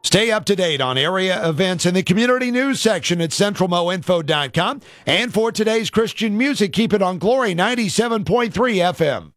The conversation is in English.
Stay up to date on area events in the community news section at centralmoinfo.com. And for today's Christian music, keep it on Glory 97.3 FM.